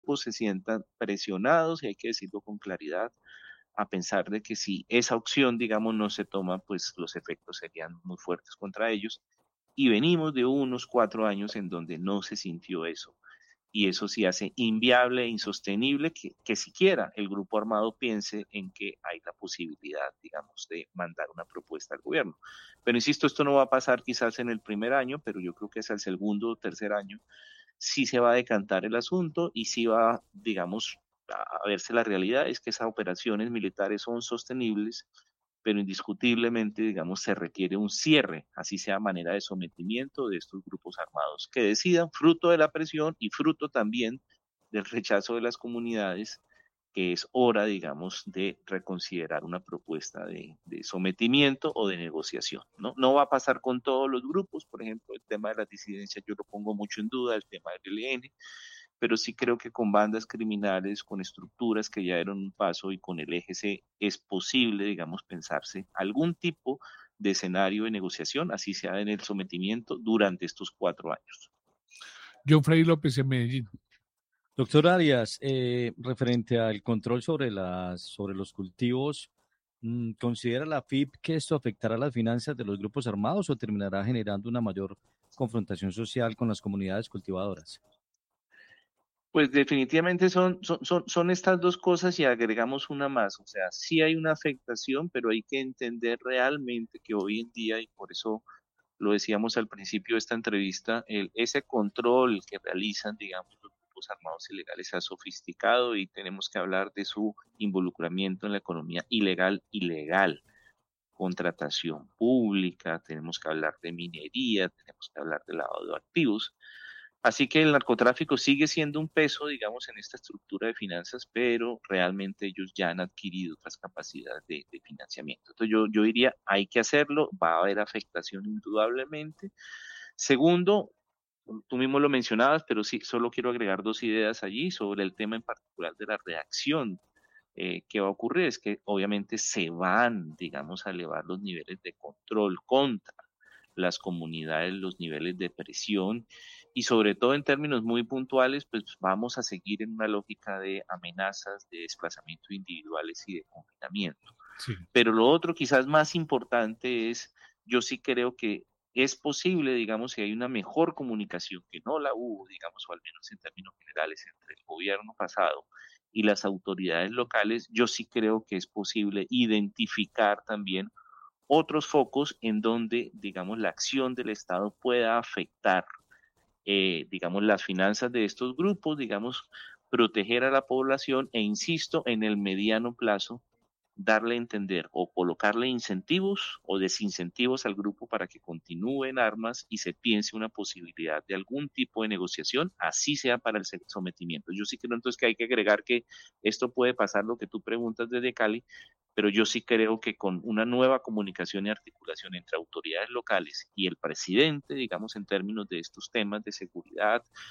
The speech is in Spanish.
grupos se sientan presionados, y hay que decirlo con claridad, a pensar de que si esa opción, digamos, no se toma, pues los efectos serían muy fuertes contra ellos. Y venimos de unos 4 años en donde no se sintió eso. Y eso sí hace inviable e insostenible que siquiera el grupo armado piense en que hay la posibilidad, digamos, de mandar una propuesta al gobierno. Pero insisto, esto no va a pasar quizás en el primer año, pero yo creo que es el segundo o tercer año sí se va a decantar el asunto y sí va, digamos, a verse la realidad, es que esas operaciones militares son sostenibles, pero indiscutiblemente, digamos, se requiere un cierre, así sea manera de sometimiento de estos grupos armados, que decidan, fruto de la presión y fruto también del rechazo de las comunidades, que es hora, digamos, de reconsiderar una propuesta de sometimiento o de negociación, ¿no? No va a pasar con todos los grupos, por ejemplo, el tema de las disidencias yo lo pongo mucho en duda, el tema del ELN, pero sí creo que con bandas criminales, con estructuras que ya dieron un paso y con el EGC es posible, digamos, pensarse algún tipo de escenario de negociación, así sea en el sometimiento durante estos 4 años. John Freddy López en Medellín. Doctor Arias, referente al control sobre los cultivos, ¿considera la FIP que esto afectará las finanzas de los grupos armados o terminará generando una mayor confrontación social con las comunidades cultivadoras? Pues definitivamente son estas dos cosas y agregamos una más. O sea, sí hay una afectación, pero hay que entender realmente que hoy en día, y por eso lo decíamos al principio de esta entrevista, ese control que realizan, digamos, los grupos armados ilegales se ha sofisticado y tenemos que hablar de su involucramiento en la economía ilegal, contratación pública, tenemos que hablar de minería, tenemos que hablar de lavado de activos. Así que el narcotráfico sigue siendo un peso, digamos, en esta estructura de finanzas, pero realmente ellos ya han adquirido otras capacidades de financiamiento. Entonces yo diría, hay que hacerlo, va a haber afectación indudablemente. Segundo, tú mismo lo mencionabas, pero sí, solo quiero agregar dos ideas allí sobre el tema en particular de la reacción. Que va a ocurrir es que obviamente se van, digamos, a elevar los niveles de control contra las comunidades, los niveles de presión y sobre todo en términos muy puntuales, pues vamos a seguir en una lógica de amenazas, de desplazamiento individuales y de confinamiento. Sí. Pero lo otro quizás más importante es, yo sí creo que es posible, digamos, si hay una mejor comunicación, que no la hubo, digamos, o al menos en términos generales, entre el gobierno pasado y las autoridades locales, yo sí creo que es posible identificar también otros focos en donde, digamos, la acción del Estado pueda afectar, digamos, las finanzas de estos grupos, digamos, proteger a la población e, insisto, en el mediano plazo, darle a entender o colocarle incentivos o desincentivos al grupo para que continúe en armas y se piense una posibilidad de algún tipo de negociación, así sea para el sometimiento. Yo sí creo entonces que hay que agregar que esto puede pasar lo que tú preguntas desde Cali, pero yo sí creo que con una nueva comunicación y articulación entre autoridades locales y el presidente, digamos, en términos de estos temas de seguridad,